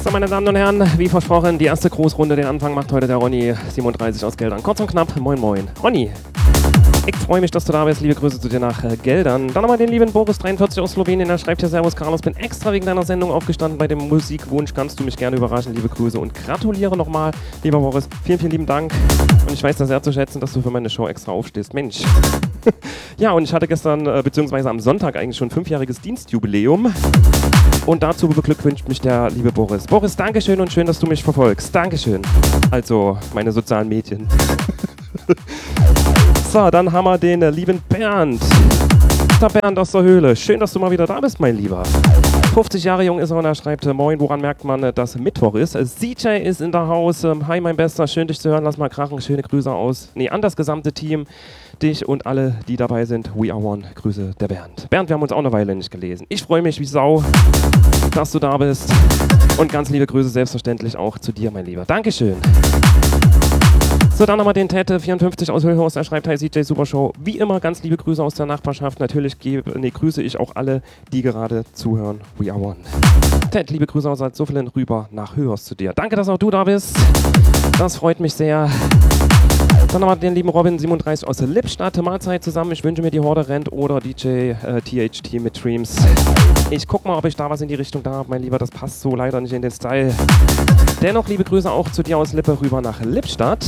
So, meine Damen und Herren, wie versprochen, die erste Großrunde. Den Anfang macht heute der Ronny 37 aus Geldern. Kurz und knapp, moin moin. Ronny, ich freue mich, dass du da bist. Liebe Grüße zu dir nach Geldern. Dann nochmal den lieben Boris 43 aus Slowenien. Er schreibt hier: Servus Carlos, bin extra wegen deiner Sendung aufgestanden. Bei dem Musikwunsch kannst du mich gerne überraschen. Liebe Grüße und gratuliere nochmal, lieber Boris. Vielen, vielen lieben Dank. Und ich weiß das sehr zu schätzen, dass du für meine Show extra aufstehst. Mensch. Ja, und ich hatte gestern, beziehungsweise am Sonntag eigentlich schon 5-jähriges Dienstjubiläum. Und dazu beglückwünscht mich der liebe Boris. Boris, Dankeschön und schön, dass du mich verfolgst. Dankeschön. Also, meine sozialen Medien. So, dann haben wir den lieben Bernd. Der Bernd aus der Höhle. Schön, dass du mal wieder da bist, mein Lieber. 50 Jahre jung ist er und er schreibt: Moin, woran merkt man, dass Mittwoch ist? CJ ist in der Haus. Hi, mein Bester, schön dich zu hören. Lass mal krachen. Schöne Grüße an das gesamte Team. Dich und alle, die dabei sind. We are one. Grüße, der Bernd. Bernd, wir haben uns auch eine Weile nicht gelesen. Ich freue mich wie Sau, dass du da bist. Und ganz liebe Grüße selbstverständlich auch zu dir, mein Lieber. Dankeschön. So, dann nochmal den Tete54 aus Höllhorst. Er schreibt: Hi CJ, super Show. Wie immer ganz liebe Grüße aus der Nachbarschaft. Natürlich grüße ich auch alle, die gerade zuhören. We are one. Ted, liebe Grüße aus Salzuflen rüber nach Höllhorst zu dir. Danke, dass auch du da bist. Das freut mich sehr. Dann nochmal den lieben Robin 37 aus Lippstadt. Mahlzeit zusammen. Ich wünsche mir, die Horde rennt oder DJ THT mit Dreams. Ich guck mal, ob ich da was in die Richtung da habe, mein Lieber. Das passt so leider nicht in den Style. Dennoch liebe Grüße auch zu dir aus Lippe rüber nach Lippstadt.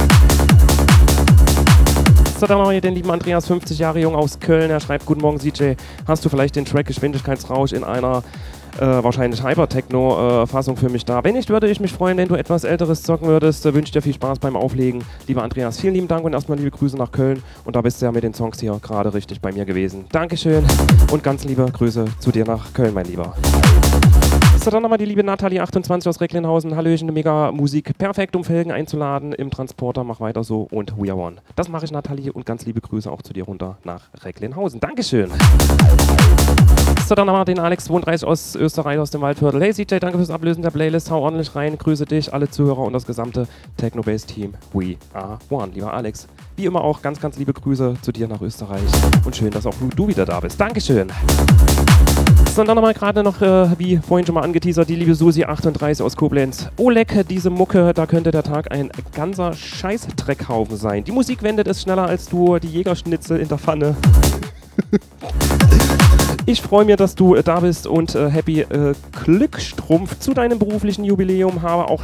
So, dann haben wir den lieben Andreas, 50 Jahre jung aus Köln. Er schreibt: Guten Morgen CJ, hast du vielleicht den Track Geschwindigkeitsrausch in einer wahrscheinlich Hyper-Techno-Fassung für mich da? Wenn nicht, würde ich mich freuen, wenn du etwas Älteres zocken würdest. Wünsche ich dir viel Spaß beim Auflegen. Lieber Andreas, vielen lieben Dank und erstmal liebe Grüße nach Köln. Und da bist du ja mit den Songs hier gerade richtig bei mir gewesen. Dankeschön und ganz liebe Grüße zu dir nach Köln, mein Lieber. So, dann nochmal die liebe Nathalie 28 aus Recklinghausen. Hallöchen, mega Musik. Perfekt, um Felgen einzuladen im Transporter. Mach weiter so und we are one. Das mache ich, Nathalie, und ganz liebe Grüße auch zu dir runter nach Recklinghausen. Dankeschön. So, dann nochmal den Alex 32 aus Österreich, aus dem Waldviertel. Hey CJ, danke fürs Ablösen der Playlist. Hau ordentlich rein. Grüße dich, alle Zuhörer und das gesamte Techno-Bass-Team. We are one, lieber Alex. Wie immer auch ganz, ganz liebe Grüße zu dir nach Österreich. Und schön, dass auch du wieder da bist. Dankeschön. So, und dann nochmal gerade noch, wie vorhin schon mal angeteasert, die liebe Susi 38 aus Koblenz. Oh leck, diese Mucke, da könnte der Tag ein ganzer Scheißdreckhaufen sein. Die Musik wendet es schneller als du, die Jägerschnitzel in der Pfanne. Ich freue mich, dass du da bist und happy Glückstrumpf zu deinem beruflichen Jubiläum. Habe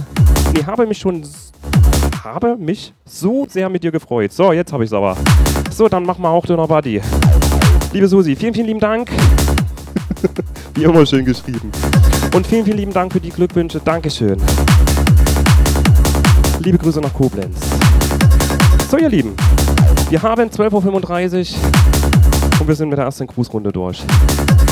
mich so sehr mit dir gefreut. So, jetzt habe ich es aber. So, dann machen wir auch Döner Buddy. Liebe Susi, vielen, vielen lieben Dank. Wie immer schön geschrieben. Und vielen, vielen lieben Dank für die Glückwünsche. Dankeschön. Liebe Grüße nach Koblenz. So, ihr Lieben, wir haben 12:35 Uhr und wir sind mit der ersten Grußrunde durch.